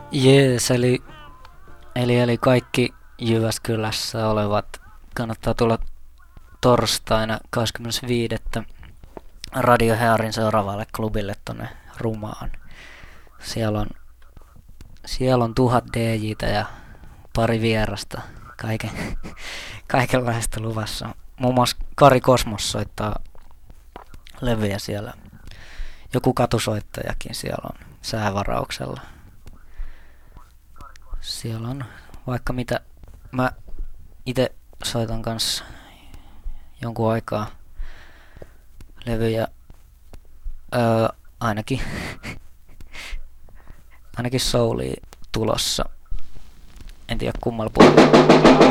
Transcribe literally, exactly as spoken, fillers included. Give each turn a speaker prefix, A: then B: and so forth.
A: Jees, eli, eli, eli kaikki Jyväskylässä olevat kannattaa tulla torstaina kahdeskymmenesviides Radio Hearin seuraavalle klubille tonne Rumaan. Siellä on, siellä on tuhat D J:tä ja pari vierasta. Kaiken, kaikenlaista luvassa. Muun muassa Kari Kosmos soittaa levyjä siellä. Joku katusoittajakin siellä on säävarauksella. Siellä on vaikka mitä. Mä ite soitan kanssa jonkun aikaa levyjä. Öö, ainakin ainakin soulia tulossa. En tiedä kummalla puolella.